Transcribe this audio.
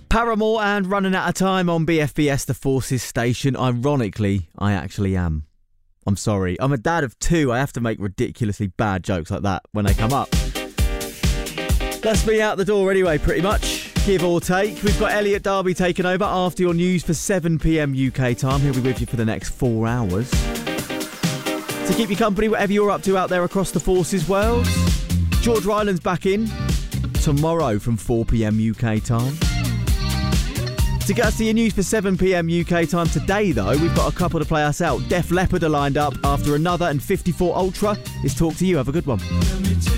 Paramore and Running Out of Time on BFBS, the Forces station. Ironically, I actually am. I'm sorry. I'm a dad of two. I have to make ridiculously bad jokes like that when they come up. That's me out the door anyway, pretty much. Give or take. We've got Elliot Darby taking over after your news for 7 p.m. UK time. He'll be with you for the next 4 hours. To keep you company, whatever you're up to out there across the Forces world, George Ryland's back in tomorrow from 4 p.m. UK time. To get us to your news for 7 p.m. UK time today, though, we've got a couple to play us out. Def Leppard are lined up after another, and 54 Ultra is Talk to You. Have a good one.